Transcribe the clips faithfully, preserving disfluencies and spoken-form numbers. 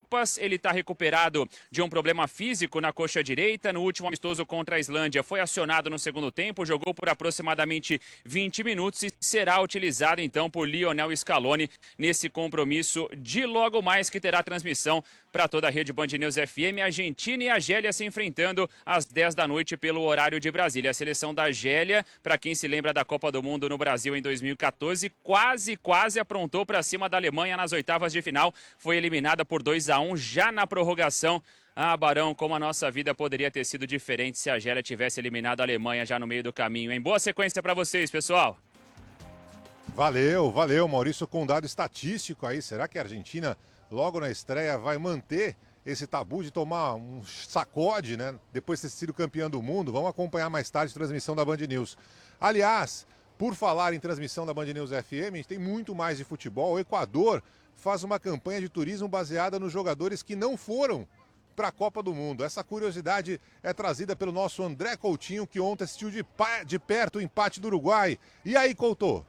Copas. Ele está recuperado de um problema físico na coxa direita. No último amistoso contra a Islândia, foi acionado no segundo tempo, jogou por aproximadamente vinte minutos e será utilizado então por Lionel Scaloni nesse compromisso de logo mais, que terá transmissão para toda a rede Band News F M. Argentina e Argélia se enfrentando às dez da noite pelo horário de Brasília. A seleção da Argélia, para quem se lembra da Copa do Mundo no Brasil em dois mil e quatorze, quase, quase aprontou para cima da Alemanha nas oitavas de final. Foi eliminada por dois a um já na prorrogação. Ah, Barão, como a nossa vida poderia ter sido diferente se a Argélia tivesse eliminado a Alemanha já no meio do caminho, hein? Boa sequência para vocês, pessoal. Valeu, valeu, Maurício, com um dado estatístico aí. Será que a Argentina, logo na estreia, vai manter esse tabu de tomar um sacode, né? Depois de ter sido campeão do mundo? Vamos acompanhar mais tarde a transmissão da Band News. Aliás, por falar em transmissão da Band News F M, a gente tem muito mais de futebol. O Equador faz uma campanha de turismo baseada nos jogadores que não foram para a Copa do Mundo. Essa curiosidade é trazida pelo nosso André Coutinho, que ontem assistiu de, de perto o empate do Uruguai. E aí, Couto?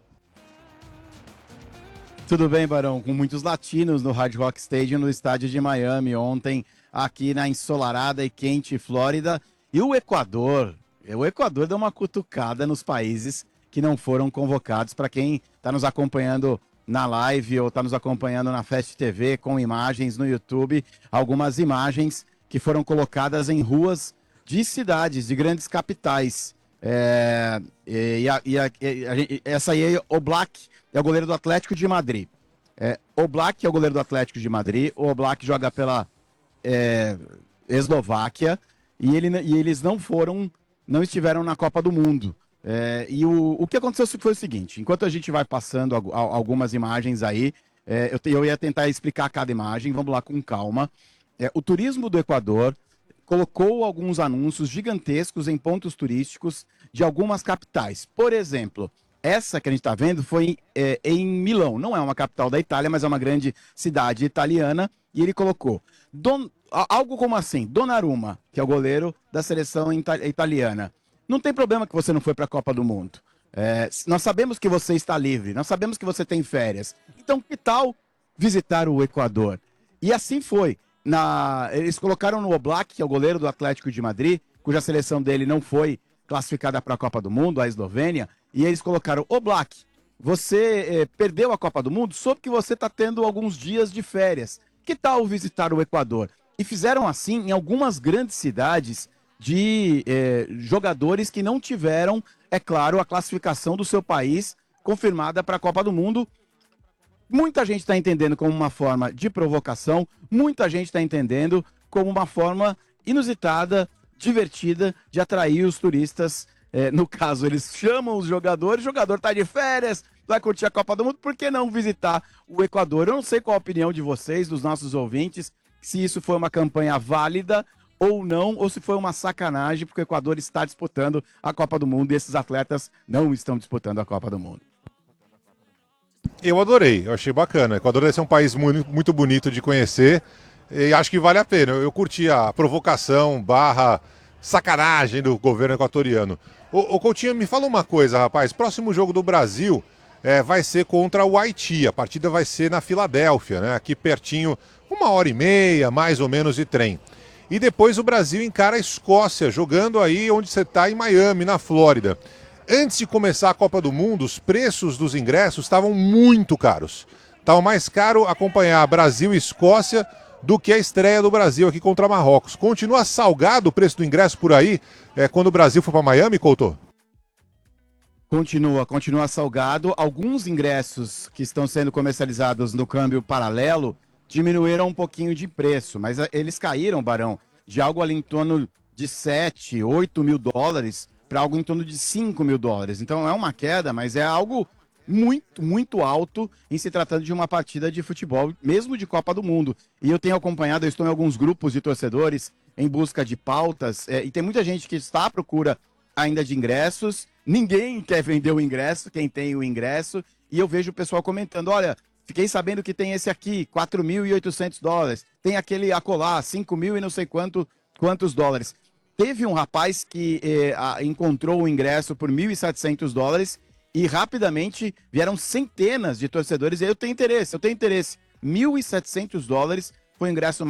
Tudo bem, Barão? Com muitos latinos no Hard Rock Stadium, no estádio de Miami, ontem, aqui na ensolarada e quente Flórida. E o Equador, o Equador deu uma cutucada nos países que não foram convocados. Para quem está nos acompanhando na live ou está nos acompanhando na Fast T V, com imagens no YouTube, algumas imagens que foram colocadas em ruas de cidades, de grandes capitais. É, e, a, e, a, e a, essa aí é Oblak, é o goleiro do Atlético de Madrid. É, Oblak é o goleiro do Atlético de Madrid. O Oblak joga pela é, Eslováquia e, ele, e eles não foram, não estiveram na Copa do Mundo. É, e o, o que aconteceu foi o seguinte: enquanto a gente vai passando algumas imagens aí, é, eu, eu ia tentar explicar cada imagem, vamos lá com calma. É, o turismo do Equador colocou alguns anúncios gigantescos em pontos turísticos de algumas capitais. Por exemplo, essa que a gente está vendo foi é, em Milão. Não é uma capital da Itália, mas é uma grande cidade italiana. E ele colocou Don, algo como assim: Donnarumma, que é o goleiro da seleção italiana. Não tem problema que você não foi para a Copa do Mundo. É, nós sabemos que você está livre, nós sabemos que você tem férias. Então, que tal visitar o Equador? E assim foi. Na, eles colocaram no Oblak, que é o goleiro do Atlético de Madrid, cuja seleção dele não foi classificada para a Copa do Mundo, a Eslovênia, e eles colocaram: Oblak, você eh, perdeu a Copa do Mundo, soube que você está tendo alguns dias de férias. Que tal visitar o Equador? E fizeram assim em algumas grandes cidades de eh, jogadores que não tiveram, é claro, a classificação do seu país confirmada para a Copa do Mundo. Muita gente está entendendo como uma forma de provocação, muita gente está entendendo como uma forma inusitada, divertida, de atrair os turistas. É, no caso, eles chamam os jogadores, o jogador está de férias, vai curtir a Copa do Mundo, por que não visitar o Equador? Eu não sei qual a opinião de vocês, dos nossos ouvintes, se isso foi uma campanha válida ou não, ou se foi uma sacanagem, porque o Equador está disputando a Copa do Mundo e esses atletas não estão disputando a Copa do Mundo. Eu adorei, eu achei bacana. O Equador deve ser um país muito, muito bonito de conhecer e acho que vale a pena. Eu, eu curti a provocação barra sacanagem do governo equatoriano. Ô, ô Coutinho, me fala uma coisa, rapaz. Próximo jogo do Brasil é, vai ser contra o Haiti. A partida vai ser na Filadélfia, né? Aqui pertinho, uma hora e meia, mais ou menos, de trem. E depois o Brasil encara a Escócia, jogando aí onde você está, em Miami, na Flórida. Antes de começar a Copa do Mundo, os preços dos ingressos estavam muito caros. Estava mais caro acompanhar Brasil e Escócia do que a estreia do Brasil aqui contra Marrocos. Continua salgado o preço do ingresso por aí, é, quando o Brasil for para Miami, Couto? Continua, continua salgado. Alguns ingressos que estão sendo comercializados no câmbio paralelo diminuíram um pouquinho de preço, mas eles caíram, Barão, de algo ali em torno de sete, oito mil dólares para algo em torno de cinco mil dólares. Então é uma queda, mas é algo muito, muito alto em se tratando de uma partida de futebol, mesmo de Copa do Mundo. E eu tenho acompanhado, eu estou em alguns grupos de torcedores em busca de pautas, é, e tem muita gente que está à procura ainda de ingressos, ninguém quer vender o ingresso, quem tem o ingresso, e eu vejo o pessoal comentando: olha, fiquei sabendo que tem esse aqui, quatro mil e oitocentos dólares, tem aquele acolá, cinco mil e não sei quanto, quantos dólares. Teve um rapaz que eh, a, encontrou o ingresso por mil e setecentos dólares e rapidamente vieram centenas de torcedores. E eu tenho interesse, eu tenho interesse. mil e setecentos dólares foi o ingresso